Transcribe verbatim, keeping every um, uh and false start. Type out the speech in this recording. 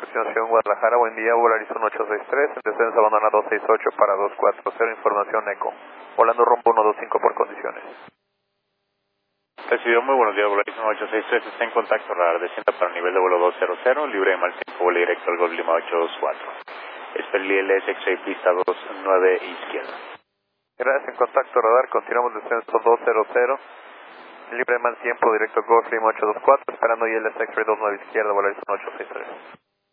continuación Guadalajara, buen día, Volaris uno ocho seis tres, en descenso abandona dos seis ocho para dos cuatro cero, información eco, volando rumbo uno dos cinco por condiciones. Recibido, muy buenos días, Volaris uno ocho seis tres, está en contacto, radar descienda para nivel de vuelo dos cero cero, libre de mal tiempo, vuelo directo al Golf Lima ocho dos cuatro. Espel I L S X-Ray pista dos nueve izquierda. Gracias, en contacto radar, continuamos descenso dos cero cero, libre de mal tiempo, directo Golf Lima ocho dos cuatro, esperando I L S X-Ray dos nueve izquierda, Volaris uno ocho seis tres.